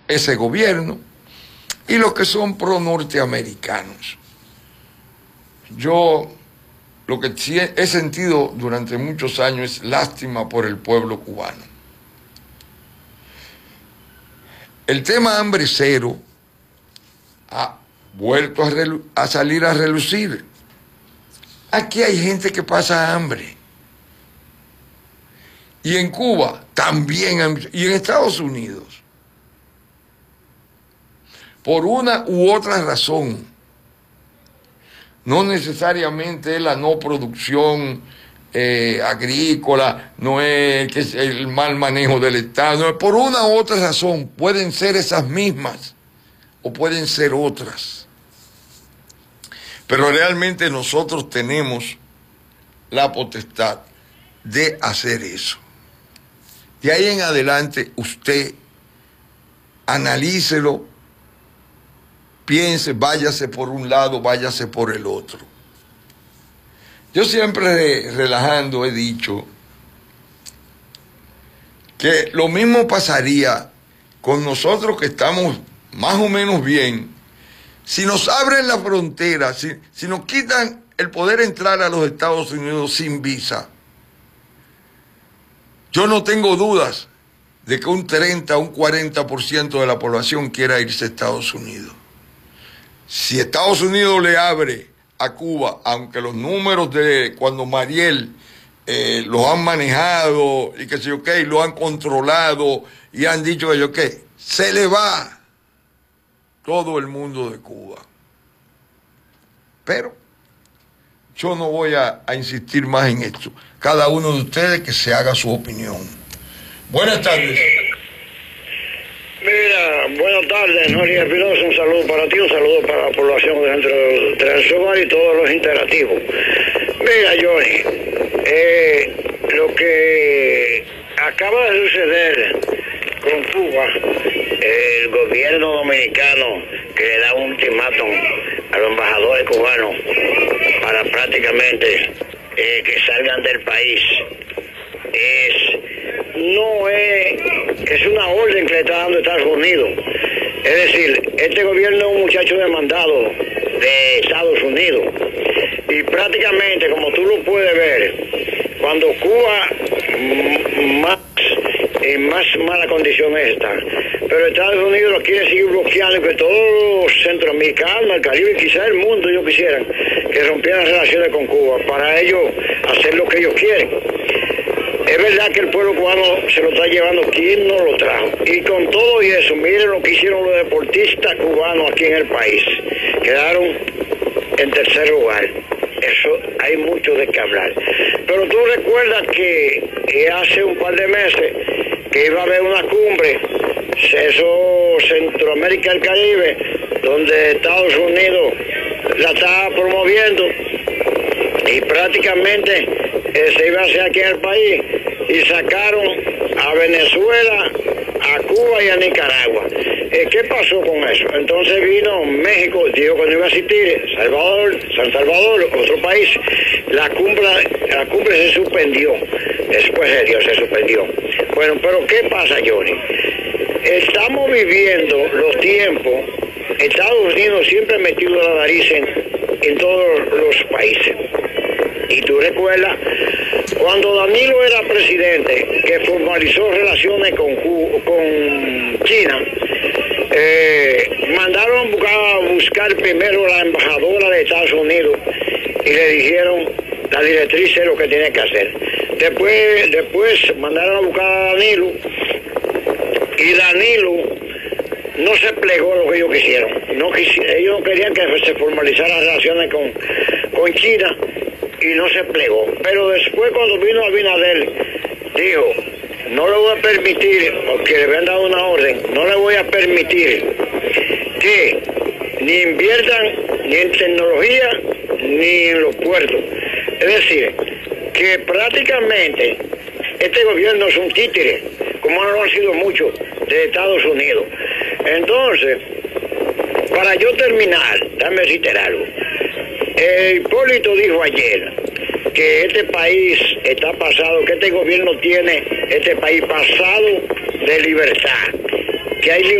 ese gobierno y los que son pro norteamericanos. Yo lo que sí he sentido durante muchos años es lástima por el pueblo cubano. El tema hambre cero ha vuelto a salir a relucir. Aquí hay gente que pasa hambre. Y en Cuba también, y en Estados Unidos. Por una u otra razón. No necesariamente es la no producción agrícola, no es que es el mal manejo del Estado, no, por una u otra razón. Pueden ser esas mismas o pueden ser otras. Pero realmente nosotros tenemos la potestad de hacer eso. De ahí en adelante usted analícelo, piense, váyase por un lado, váyase por el otro. Yo siempre relajando he dicho que lo mismo pasaría con nosotros que estamos más o menos bien. Si nos abren la frontera, si nos quitan el poder entrar a los Estados Unidos sin visa, yo no tengo dudas de que un 30 o un 40% de la población quiera irse a Estados Unidos. Si Estados Unidos le abre a Cuba, aunque los números de cuando Mariel los han manejado y que sé yo qué, lo han controlado y han dicho que yo qué, se le va todo el mundo de Cuba. Pero yo no voy a insistir más en esto. Cada uno de ustedes que se haga su opinión. Buenas tardes. Mira, buenas tardes, Jorge Espinosa, un saludo para ti, un saludo para la población dentro del Sobar y todos los interactivos. Mira, Johnny, lo que acaba de suceder con Cuba, el gobierno dominicano que le da un ultimátum a los embajadores cubanos para prácticamente que salgan del país, es una orden que le está dando Estados Unidos. Es decir, este gobierno es un muchacho demandado de Estados Unidos y prácticamente, como tú lo puedes ver, cuando Cuba en más mala condición está, pero Estados Unidos lo quiere seguir bloqueando, que todos los centroamericanos, el Caribe, quizás el mundo, ellos quisieran que rompieran relaciones con Cuba para ellos hacer lo que ellos quieren. Es verdad que el pueblo cubano se lo está llevando, ¿quién no lo trajo? Y con todo y eso, miren lo que hicieron los deportistas cubanos aquí en el país. Quedaron en tercer lugar. Eso hay mucho de qué hablar. Pero tú recuerdas que hace un par de meses que iba a haber una cumbre, eso Centroamérica y el Caribe, donde Estados Unidos la estaba promoviendo y prácticamente se iba a hacer aquí en el país y sacaron a Venezuela, a Cuba y a Nicaragua. ¿Qué pasó con eso? Entonces vino México, dijo que no iba a asistir, San Salvador, otro país. La cumbre se suspendió, después de Dios se suspendió. Bueno, pero ¿qué pasa, Johnny? Estamos viviendo los tiempos, Estados Unidos siempre ha metido la nariz en todos los países. Y tú recuerdas, cuando Danilo era presidente, que formalizó relaciones con China, mandaron a buscar primero a la embajadora de Estados Unidos y le dijeron la directriz de lo que tiene que hacer. Después mandaron a buscar a Danilo y Danilo no se plegó a lo que ellos quisieron. Ellos no querían que se formalizaran relaciones con China y no se plegó. Pero después, cuando vino Abinader, dijo, no le voy a permitir, porque le habían dado una orden, no le voy a permitir que ni inviertan ni en tecnología ni en los puertos. Es decir, que prácticamente este gobierno es un títere, como no lo han sido muchos de Estados Unidos. Entonces, para yo terminar, déjame decirte algo. Hipólito dijo ayer que este país está pasado, que este gobierno tiene este país pasado de libertad, que hay